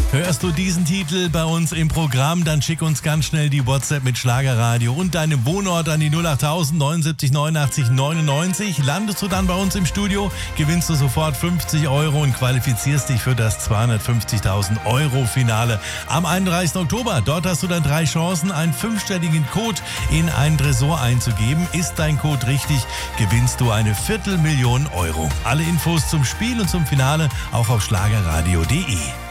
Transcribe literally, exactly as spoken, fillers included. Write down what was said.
Hörst du diesen Titel bei uns im Programm, dann schick uns ganz schnell die WhatsApp mit Schlagerradio und deinem Wohnort an die null acht tausend neunundsiebzig neunundachtzig neunundneunzig. Landest du dann bei uns im Studio, gewinnst du sofort fünfzig Euro und qualifizierst dich für das zweihundertfünfzigtausend Euro Finale am einunddreißigsten Oktober. Dort hast du dann drei Chancen, einen fünfstelligen Code in einen Tresor einzugeben. Ist dein Code richtig, gewinnst du eine Viertelmillion Euro. Alle Infos zum Spiel und zum Finale auch auf schlagerradio punkt de.